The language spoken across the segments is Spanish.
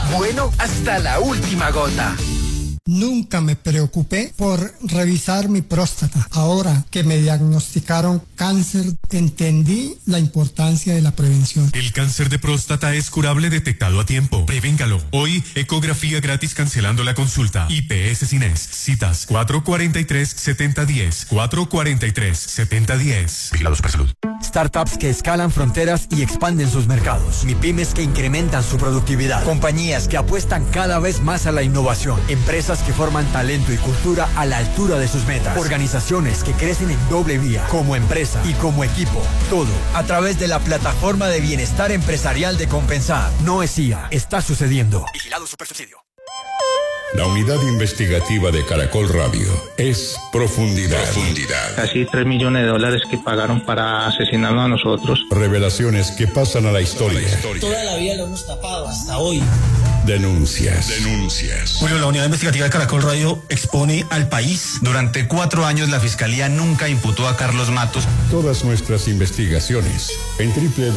bueno hasta la última gota. Nunca me preocupé por revisar mi próstata. Ahora que me diagnosticaron cáncer, entendí la importancia de la prevención. El cáncer de próstata es curable detectado a tiempo. Prevéngalo. Hoy, ecografía gratis cancelando la consulta. IPS Cines. Citas 443-7010. 443-7010. Vigilado Supersalud. Startups que escalan fronteras y expanden sus mercados. MIPYMES que incrementan su productividad. Compañías que apuestan cada vez más a la innovación. Empresas que forman talento y cultura a la altura de sus metas. Organizaciones que crecen en doble vía, como empresa y como equipo. Todo a través de la plataforma de bienestar empresarial de Compensar. No es IA, está sucediendo. Vigilado Supersubsidio. La unidad investigativa de Caracol Radio es Profundidad. Casi $3 millones que pagaron para asesinarnos a nosotros. Revelaciones que pasan a la historia. Toda la vida lo hemos tapado hasta hoy. Denuncias. Bueno, la unidad investigativa de Caracol Radio expone al país. Durante 4 años la Fiscalía nunca imputó a Carlos Matos. Todas nuestras investigaciones en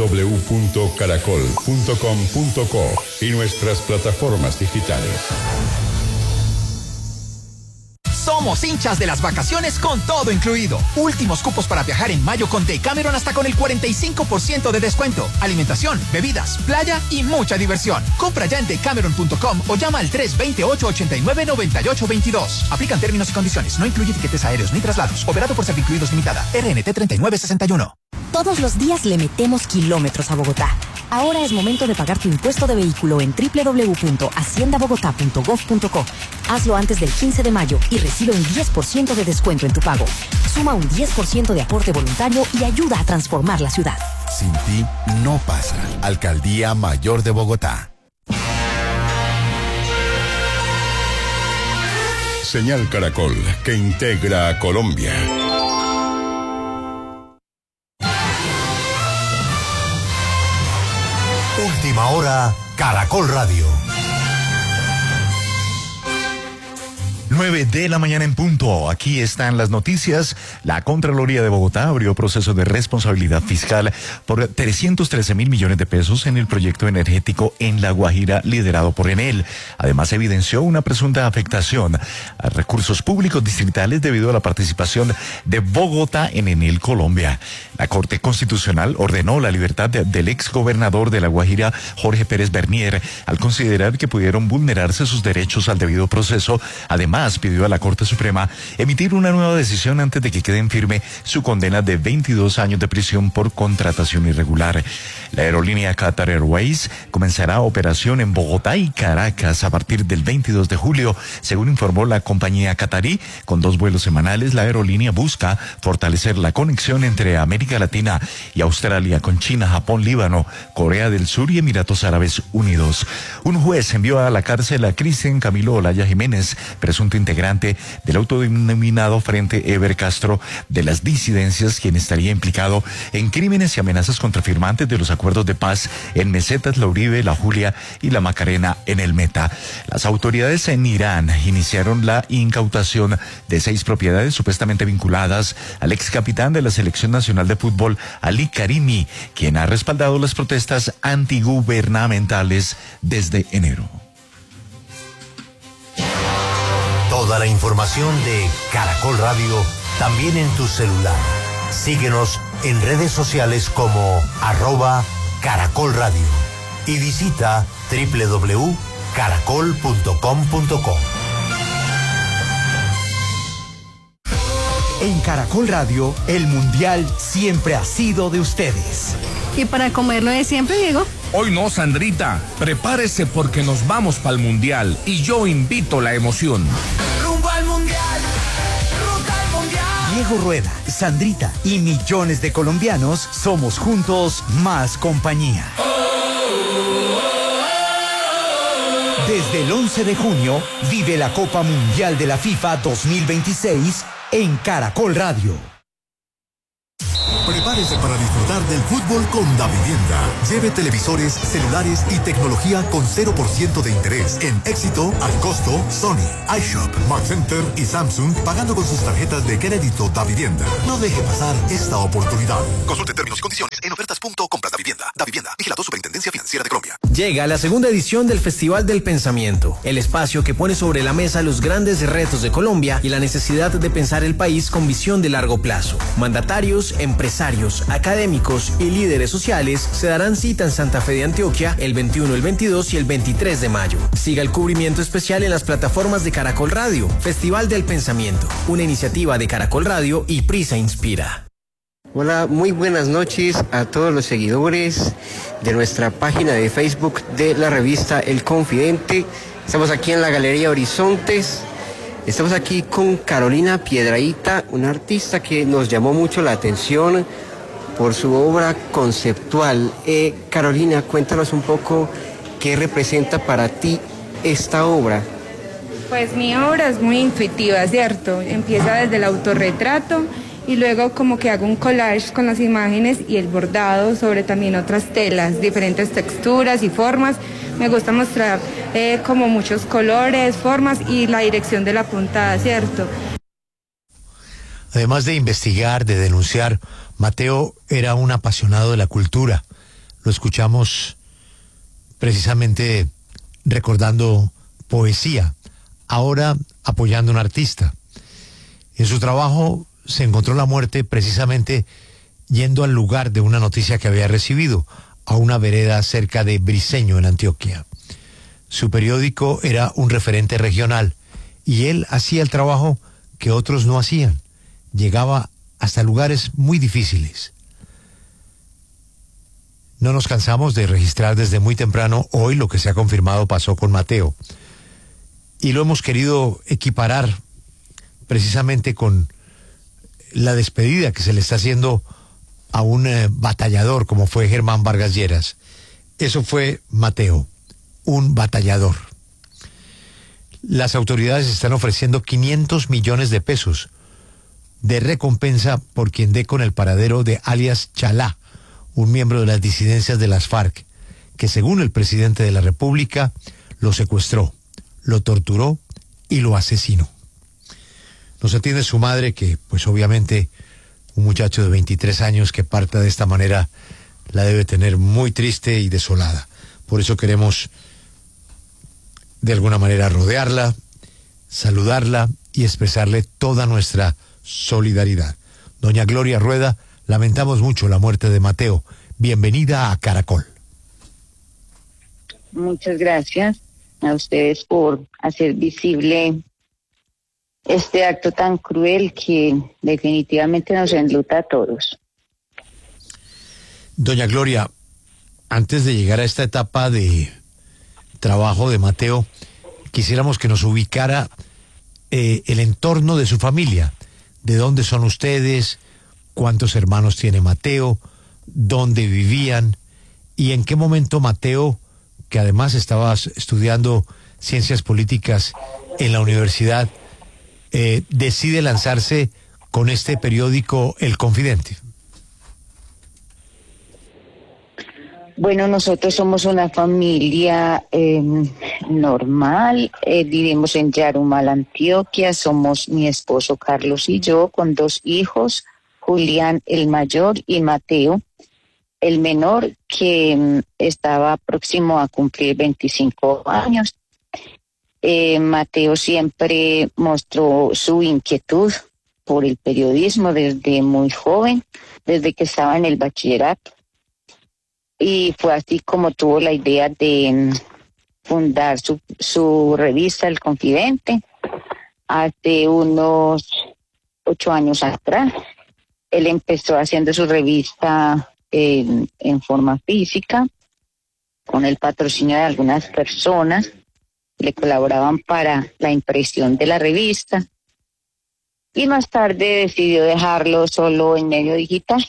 www.caracol.com.co y nuestras plataformas digitales. Somos hinchas de las vacaciones con todo incluido. Últimos cupos para viajar en mayo con Decameron hasta con el 45% de descuento. Alimentación, bebidas, playa y mucha diversión. Compra ya en decameron.com o llama al 328-89-9822. Aplican términos y condiciones. No incluye tiquetes aéreos ni traslados. Operado por Servincluidos Limitada. RNT 3961. Todos los días le metemos kilómetros a Bogotá. Ahora es momento de pagar tu impuesto de vehículo en www.haciendabogotá.gov.co. Hazlo antes del 15 de mayo y recibe un 10% de descuento en tu pago. Suma un 10% de aporte voluntario y ayuda a transformar la ciudad. Sin ti no pasa. Alcaldía Mayor de Bogotá. Señal Caracol, que integra a Colombia. Última hora, Caracol Radio. 9 de la mañana en punto. Aquí están las noticias. La Contraloría de Bogotá abrió proceso de responsabilidad fiscal por 313.000 millones de pesos en el proyecto energético en La Guajira liderado por Enel. Además evidenció una presunta afectación a recursos públicos distritales debido a la participación de Bogotá en Enel Colombia. La Corte Constitucional ordenó la libertad del exgobernador de La Guajira, Jorge Pérez Bernier, al considerar que pudieron vulnerarse sus derechos al debido proceso. Además, pidió a la Corte Suprema emitir una nueva decisión antes de que quede en firme su condena de 22 años de prisión por contratación irregular. La aerolínea Qatar Airways comenzará operación en Bogotá y Caracas a partir del 22 de julio. Según informó la compañía qatarí, con 2 vuelos semanales, la aerolínea busca fortalecer la conexión entre América Latina y Australia con China, Japón, Líbano, Corea del Sur y Emiratos Árabes Unidos. Un juez envió a la cárcel a Cristian Camilo Olaya Jiménez, presunto integrante del autodenominado Frente Eber Castro de las disidencias, quien estaría implicado en crímenes y amenazas contra firmantes de los acuerdos de paz en Mesetas, La Uribe, La Julia y La Macarena en el Meta. Las autoridades en Irán iniciaron la incautación de 6 propiedades supuestamente vinculadas al ex capitán de la Selección Nacional de Fútbol, Ali Karimi, quien ha respaldado las protestas antigubernamentales desde enero. Toda la información de Caracol Radio también en tu celular. Síguenos en redes sociales como @Caracol Radio y visita www.caracol.com.co. En Caracol Radio, el Mundial siempre ha sido de ustedes. ¿Y para comerlo de siempre, Diego? Hoy no, Sandrita. Prepárese porque nos vamos para el Mundial y yo invito la emoción. Rumbo al Mundial, ruta al Mundial. Diego Rueda, Sandrita y millones de colombianos somos juntos más compañía. Desde el 11 de junio, vive la Copa Mundial de la FIFA 2026 en Caracol Radio. Prepárese para disfrutar del fútbol con Davivienda. Lleve televisores, celulares y tecnología con 0% de interés en Éxito, al costo, Sony, iShop, Mark Center y Samsung, pagando con sus tarjetas de crédito Davivienda. No deje pasar esta oportunidad. Consulte términos y condiciones en ofertas.compras-davivienda. Davivienda, vigilado Superintendencia Financiera de Colombia. Llega la segunda edición del Festival del Pensamiento, el espacio que pone sobre la mesa los grandes retos de Colombia y la necesidad de pensar el país con visión de largo plazo. Mandatarios, empresarios, académicos y líderes sociales se darán cita en Santa Fe de Antioquia el 21, el 22 y el 23 de mayo. Siga el cubrimiento especial en las plataformas de Caracol Radio. Festival del Pensamiento, una iniciativa de Caracol Radio y Prisa Inspira. Hola, muy buenas noches a todos los seguidores de nuestra página de Facebook de la revista El Confidente. Estamos aquí en la Galería Horizontes. Estamos aquí con Carolina Piedrahita, una artista que nos llamó mucho la atención por su obra conceptual. Carolina, cuéntanos un poco qué representa para ti esta obra. Pues mi obra es muy intuitiva, ¿cierto? Empieza desde el autorretrato y luego como que hago un collage con las imágenes y el bordado sobre también otras telas, diferentes texturas y formas. Me gusta mostrar como muchos colores, formas y la dirección de la puntada, ¿cierto? Además de investigar, de denunciar, Mateo era un apasionado de la cultura. Lo escuchamos precisamente recordando poesía, ahora apoyando a un artista. En su trabajo se encontró la muerte precisamente yendo al lugar de una noticia que había recibido, a una vereda cerca de Briceño, en Antioquia. Su periódico era un referente regional y él hacía el trabajo que otros no hacían. Llegaba hasta lugares muy difíciles. No nos cansamos de registrar desde muy temprano hoy lo que se ha confirmado pasó con Mateo. Y lo hemos querido equiparar precisamente con la despedida que se le está haciendo a un batallador como fue Germán Vargas Lleras. Eso fue Mateo, un batallador. Las autoridades están ofreciendo 500 millones de pesos de recompensa por quien dé con el paradero de alias Chalá, un miembro de las disidencias de las FARC, que según el presidente de la República lo secuestró, lo torturó y lo asesinó. Nos atiende su madre, que pues obviamente un muchacho de 23 años que parta de esta manera la debe tener muy triste y desolada. Por eso queremos de alguna manera rodearla, saludarla y expresarle toda nuestra solidaridad. Doña Gloria Rueda, lamentamos mucho la muerte de Mateo. Bienvenida a Caracol. Muchas gracias a ustedes por hacer visible este acto tan cruel que definitivamente nos enluta a todos. Doña Gloria, antes de llegar a esta etapa de trabajo de Mateo, quisiéramos que nos ubicara el entorno de su familia. ¿De dónde son ustedes? ¿Cuántos hermanos tiene Mateo? ¿Dónde vivían? ¿Y en qué momento Mateo, que además estaba estudiando ciencias políticas en la universidad, decide lanzarse con este periódico El Confidente? Bueno, nosotros somos una familia normal, vivimos en Yarumal, Antioquia, somos mi esposo Carlos y yo, con 2 hijos, Julián el mayor y Mateo el menor, que estaba próximo a cumplir 25 años. Mateo siempre mostró su inquietud por el periodismo desde muy joven, desde que estaba en el bachillerato. Y fue así como tuvo la idea de fundar su revista El Confidente hace unos 8 años atrás. Él empezó haciendo su revista en forma física, con el patrocinio de algunas personas que le colaboraban para la impresión de la revista. Y más tarde decidió dejarlo solo en medio digital.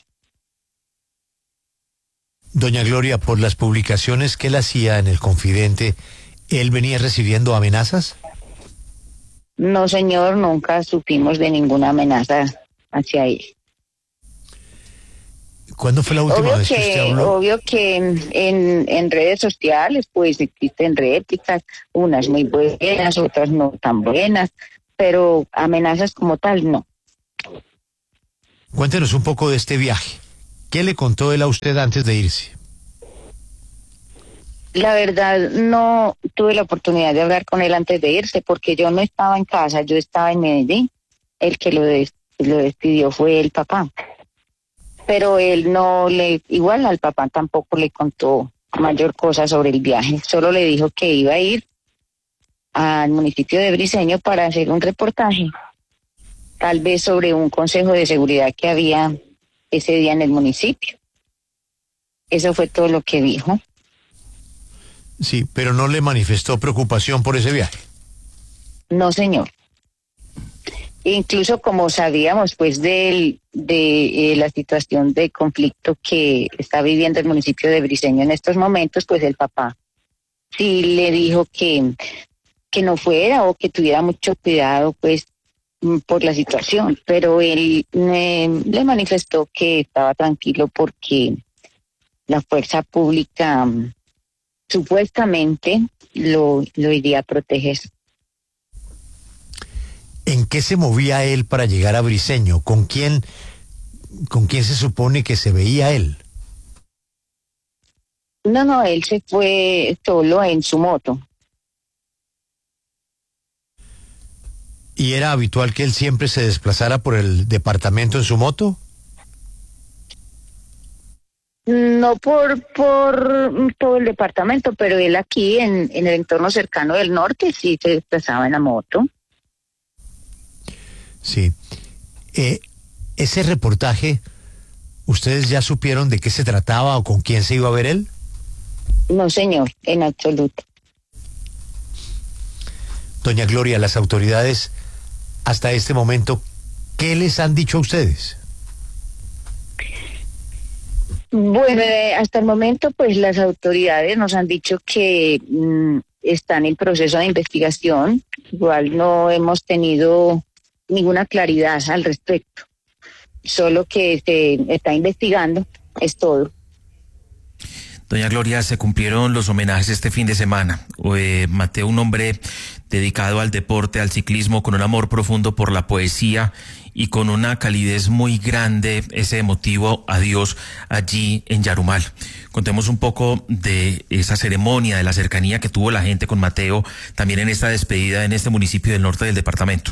Doña Gloria, por las publicaciones que él hacía en El Confidente, ¿él venía recibiendo amenazas? No, señor, nunca supimos de ninguna amenaza hacia él. ¿Cuándo fue la última vez que usted habló? Obvio que en redes sociales pues existen réplicas, unas muy buenas, otras no tan buenas, pero amenazas como tal no. Cuéntenos un poco de este viaje. ¿Qué le contó él a usted antes de irse? La verdad no tuve la oportunidad de hablar con él antes de irse porque yo no estaba en casa, yo estaba en Medellín. El que lo despidió fue el papá. Pero él igual al papá tampoco le contó mayor cosa sobre el viaje, solo le dijo que iba a ir al municipio de Briceño para hacer un reportaje, tal vez sobre un consejo de seguridad que había ese día en el municipio. Eso fue todo lo que dijo. Sí, pero no le manifestó preocupación por ese viaje. No, señor. Incluso como sabíamos pues de la situación de conflicto que está viviendo el municipio de Briceño en estos momentos, pues el papá sí le dijo que no fuera o que tuviera mucho cuidado pues por la situación, pero él le manifestó que estaba tranquilo porque la fuerza pública supuestamente lo iría a proteger. ¿En qué se movía él para llegar a Briceño? ¿Con quién se supone que se veía él? No, él se fue solo en su moto. ¿Y era habitual que él siempre se desplazara por el departamento en su moto? No por todo el departamento, pero él aquí en el entorno cercano del norte sí se desplazaba en la moto. Sí. Ese reportaje, ¿ustedes ya supieron de qué se trataba o con quién se iba a ver él? No, señor, en absoluto. Doña Gloria, las autoridades hasta este momento, ¿qué les han dicho a ustedes? Bueno, hasta el momento, pues las autoridades nos han dicho que están en proceso de investigación. Igual no hemos tenido ninguna claridad al respecto. Solo que se está investigando, es todo. Doña Gloria, se cumplieron los homenajes este fin de semana. Mateo, un hombre dedicado al deporte, al ciclismo, con un amor profundo por la poesía y con una calidez muy grande, ese emotivo adiós allí en Yarumal. Contemos un poco de esa ceremonia, de la cercanía que tuvo la gente con Mateo, también en esta despedida en este municipio del norte del departamento.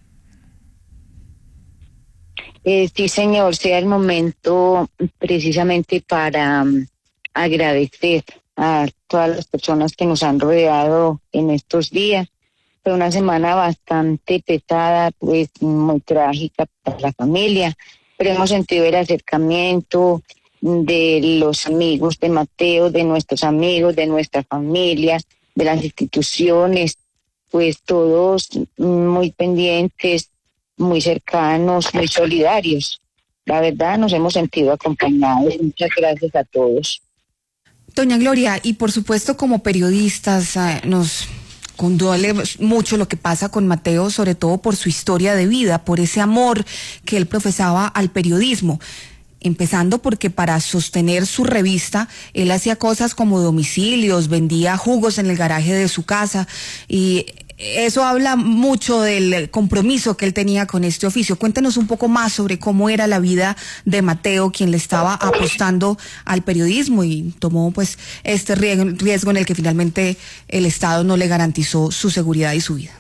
Sí, señor, sea el momento precisamente para agradecer a todas las personas que nos han rodeado en estos días. Fue una semana bastante pesada, pues muy trágica para la familia, pero hemos sentido el acercamiento de los amigos de Mateo, de nuestros amigos, de nuestra familia, de las instituciones, pues todos muy pendientes, muy cercanos, muy solidarios. La verdad, nos hemos sentido acompañados. Muchas gracias a todos. Doña Gloria, y por supuesto como periodistas nos conduele mucho lo que pasa con Mateo, sobre todo por su historia de vida, por ese amor que él profesaba al periodismo. Empezando porque para sostener su revista, él hacía cosas como domicilios, vendía jugos en el garaje de su casa, y eso habla mucho del compromiso que él tenía con este oficio. Cuéntenos un poco más sobre cómo era la vida de Mateo, quien le estaba apostando al periodismo y tomó pues este riesgo en el que finalmente el Estado no le garantizó su seguridad y su vida.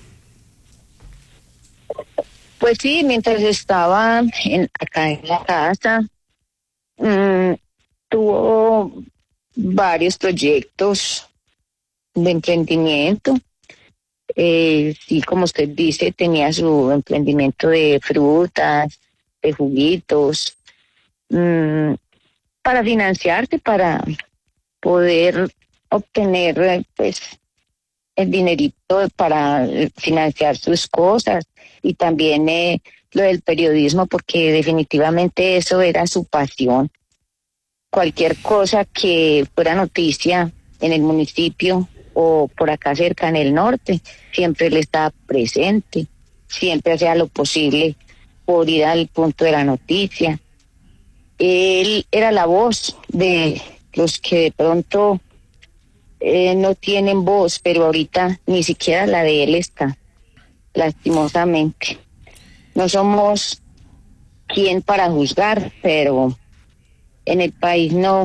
Pues sí, mientras estaba acá en la casa, tuvo varios proyectos de emprendimiento. Sí, como usted dice, tenía su emprendimiento de frutas, de juguitos, para financiarse, para poder obtener pues el dinerito para financiar sus cosas, y también lo del periodismo, porque definitivamente eso era su pasión. Cualquier cosa que fuera noticia en el municipio o por acá cerca en el norte, siempre él estaba presente, siempre hacía lo posible por ir al punto de la noticia. Él era la voz de los que de pronto no tienen voz, pero ahorita ni siquiera la de él está, lastimosamente. No somos quien para juzgar, pero en el país no